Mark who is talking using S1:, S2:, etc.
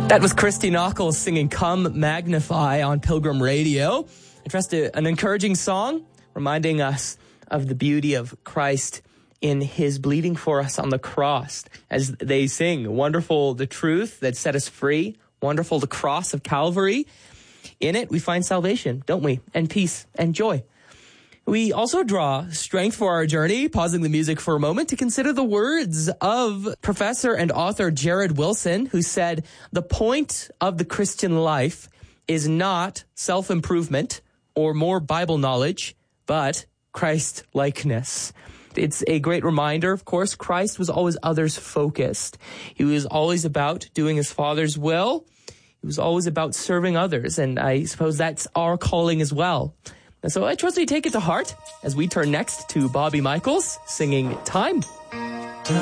S1: That was Christy Nockels singing Come Magnify on Pilgrim Radio. I trust an encouraging song reminding us of the beauty of Christ in his bleeding for us on the cross. As they sing, wonderful the truth that set us free, wonderful the cross of Calvary. In it we find salvation, don't we? And peace and joy. We also draw strength for our journey, pausing the music for a moment to consider the words of professor and author Jared Wilson, who said, "The point of the Christian life is not self-improvement or more Bible knowledge, but Christ-likeness." It's a great reminder, of course, Christ was always others-focused. He was always about doing his Father's will. He was always about serving others, and I suppose that's our calling as well. And so I trust we take it to heart as we turn next to Bobby Michaels singing Time.